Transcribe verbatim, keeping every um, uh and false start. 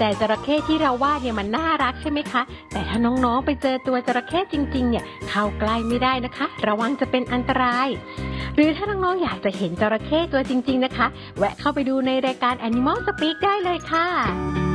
แต่จระเข้ที่เราวาดเนี่ยมันน่ารักใช่ไหมคะแต่ถ้าน้องๆไปเจอตัวจระเข้จริงๆเนี่ยเข้าใกล้ไม่ได้นะคะระวังจะเป็นอันตรายหรือถ้าน้องๆอยากจะเห็นจระเข้ตัวจริงๆนะคะแวะเข้าไปดูในรายการ Animal Speak ได้เลยค่ะ